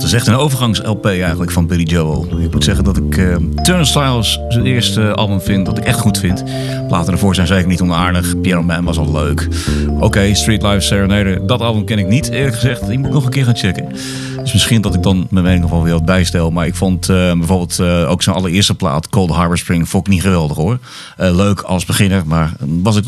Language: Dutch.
is echt een overgangs-LP eigenlijk van Billy Joel. Ik moet zeggen dat ik Turnstiles zijn eerste album vind dat ik echt goed vind. Platen ervoor zijn zeker niet onaardig. Piano Man was al leuk. Oké, Street Life Serenade, dat album ken ik niet eerlijk gezegd. Die moet ik nog een keer gaan checken. Dus misschien dat ik dan mijn mening nog wel weer wat bijstel. Maar ik vond bijvoorbeeld ook zijn allereerste plaat, Cold Harbor Spring, vond ik niet geweldig hoor. Leuk als beginner, maar was ik